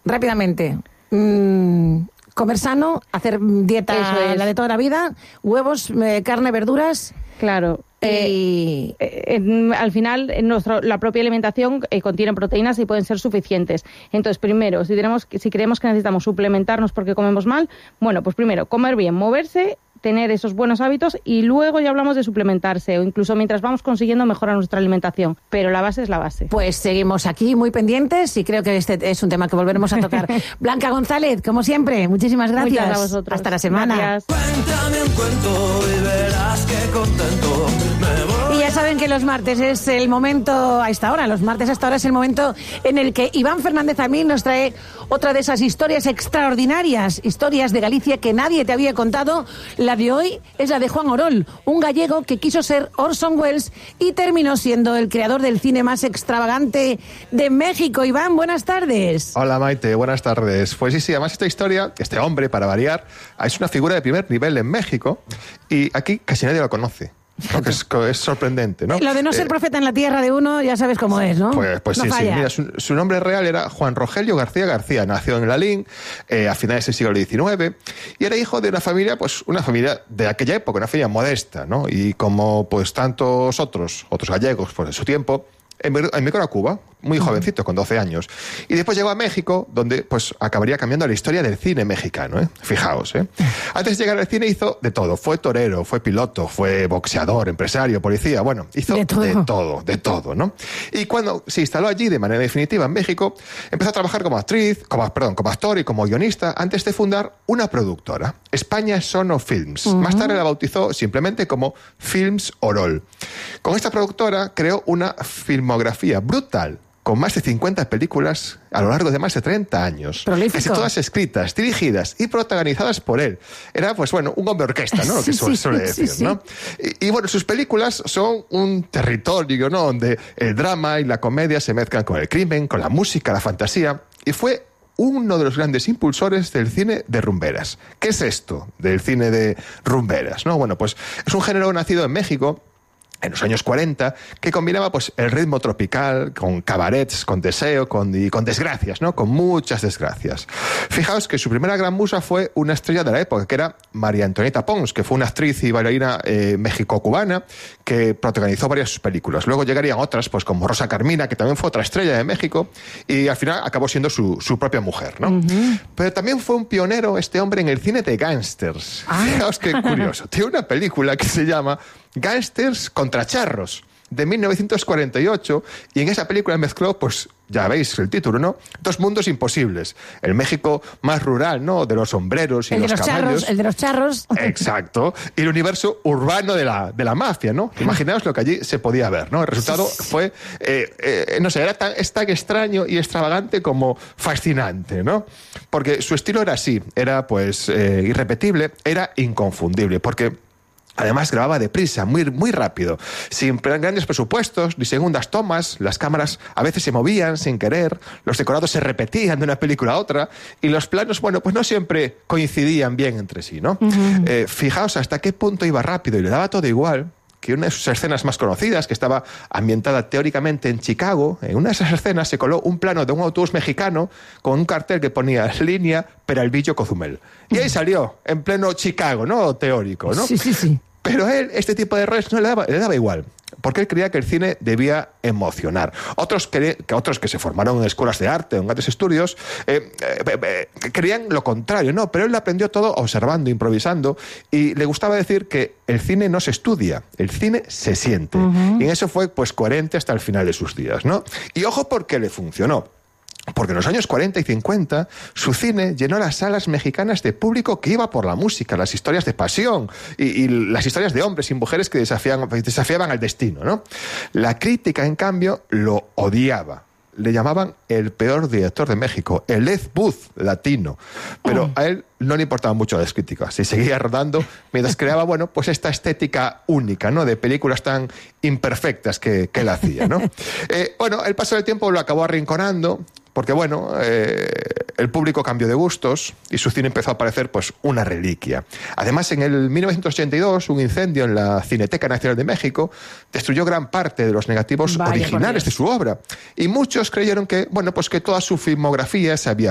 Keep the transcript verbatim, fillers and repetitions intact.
rápidamente. Mm, comer sano, hacer dieta Eso es. la de toda la vida, huevos, eh, carne, verduras. Claro. Y... Eh, eh, al final, en nuestro, la propia alimentación eh, contiene proteínas y pueden ser suficientes. Entonces, primero, si, tenemos, si creemos que necesitamos suplementarnos porque comemos mal, bueno, pues primero, comer bien, moverse, tener esos buenos hábitos y luego ya hablamos de suplementarse o incluso mientras vamos consiguiendo mejorar nuestra alimentación. Pero la base es la base. Pues seguimos aquí muy pendientes y creo que este es un tema que volveremos a tocar. Blanca González, como siempre, muchísimas gracias. Muchas a vosotros. Hasta la semana. Gracias. Cuéntame un cuento y verás que contento me voy. Y ya saben que los martes es el momento, a esta hora, los martes a esta hora es el momento en el que Iván Fernández Amín nos trae otra de esas historias extraordinarias, historias de Galicia que nadie te había contado. La de hoy es la de Juan Orol, un gallego que quiso ser Orson Welles y terminó siendo el creador del cine más extravagante de México. Iván, buenas tardes. Hola Maite, buenas tardes. Pues sí, sí, además esta historia, este hombre, para variar, es una figura de primer nivel en México y aquí casi nadie lo conoce. ¿No? Que es, es sorprendente, ¿no? Lo de no ser eh, profeta en la tierra de uno, ya sabes cómo es, ¿no? Pues, pues no sí, falla. sí. Mira, su, su nombre real era Juan Rogelio García García. Nació en Lalín eh, a finales del siglo diecinueve y era hijo de una familia, pues una familia de aquella época, una familia modesta, ¿no? Y como pues tantos otros, otros gallegos, pues de su tiempo, emigró a Cuba, muy jovencito, con doce años. Y después llegó a México, donde pues acabaría cambiando la historia del cine mexicano, ¿eh? Fijaos, ¿eh? Antes de llegar al cine hizo de todo. Fue torero, fue piloto, fue boxeador, empresario, policía. Bueno, hizo de todo, de todo, de todo, ¿no? Y cuando se instaló allí de manera definitiva en México, empezó a trabajar como actriz, como, perdón, como actor y como guionista, antes de fundar una productora, España Sono Films. Uh-huh. Más tarde la bautizó simplemente como Films Orol. Con esta productora creó una filmografía brutal, con más de cincuenta películas a lo largo de más de treinta años. Prolífico. Casi todas escritas, dirigidas y protagonizadas por él. Era, pues bueno, un hombre orquesta, ¿no? Lo que sí, suele, sí, suele decir, sí, sí. ¿no? Y, y bueno, sus películas son un territorio, ¿no? Donde el drama y la comedia se mezclan con el crimen, con la música, la fantasía. Y fue uno de los grandes impulsores del cine de rumberas. ¿Qué es esto del cine de rumberas? ¿No? Bueno, pues es un género nacido en México en los años cuarenta, que combinaba pues el ritmo tropical con cabarets, con deseo, con, y con desgracias, ¿no? Con muchas desgracias. Fijaos que su primera gran musa fue una estrella de la época, que era María Antonieta Pons, que fue una actriz y bailarina eh, mexico-cubana que protagonizó varias películas. Luego llegarían otras, pues como Rosa Carmina, que también fue otra estrella de México, y al final acabó siendo su, su propia mujer, ¿no? Uh-huh. Pero también fue un pionero este hombre en el cine de gángsters. Ah. Fijaos qué curioso. Tiene una película que se llama Gángsters contra charros, de mil novecientos cuarenta y ocho, y en esa película mezcló, pues ya veis el título, ¿no? Dos mundos imposibles. El México más rural, ¿no? De los sombreros y el los, de los caballos. Charros, el de los charros. Exacto. Y el universo urbano de la, de la mafia, ¿no? Imaginaos lo que allí se podía ver, ¿no? El resultado fue, eh, eh, no sé, era tan, es tan extraño y extravagante como fascinante, ¿no? Porque su estilo era así, era pues eh, irrepetible, era inconfundible, porque además grababa deprisa, muy, muy rápido, sin grandes presupuestos, ni segundas tomas, las cámaras a veces se movían sin querer, los decorados se repetían de una película a otra, y los planos, bueno, pues no siempre coincidían bien entre sí, ¿no? Uh-huh. Eh, fijaos hasta qué punto iba rápido y le daba todo igual, que una de sus escenas más conocidas, que estaba ambientada teóricamente en Chicago, en una de esas escenas se coló un plano de un autobús mexicano con un cartel que ponía línea Peralvillo Cozumel. Y ahí salió, en pleno Chicago, ¿no? Teórico, ¿no? Sí, sí, sí. Pero a él, este tipo de errores no le daba, le daba igual, porque él creía que el cine debía emocionar. Otros que, que, otros que se formaron en escuelas de arte o en grandes estudios eh, eh, eh, creían lo contrario, ¿no? Pero él aprendió todo observando, improvisando, y le gustaba decir que el cine no se estudia, el cine se siente. Uh-huh. Y en eso fue pues coherente hasta el final de sus días, ¿no? Y ojo porque le funcionó. Porque en los años cuarenta y cincuenta su cine llenó las salas mexicanas de público que iba por la música, las historias de pasión y, y las historias de hombres y mujeres que desafiaban, desafiaban al destino, ¿no? La crítica, en cambio, lo odiaba. Le llamaban el peor director de México, el Ed Wood latino. Pero mm. a él no le importaban mucho las críticas. Y seguía rodando mientras creaba, bueno, pues esta estética única, ¿no? De películas tan imperfectas que, que él hacía, ¿no? eh, bueno, el paso del tiempo lo acabó arrinconando, porque, bueno, eh, el público cambió de gustos y su cine empezó a parecer, pues, una reliquia. Además, en el mil novecientos ochenta y dos, un incendio en la Cineteca Nacional de México destruyó gran parte de los negativos Vaya originales de su obra. Y muchos creyeron que, bueno, pues que toda su filmografía se había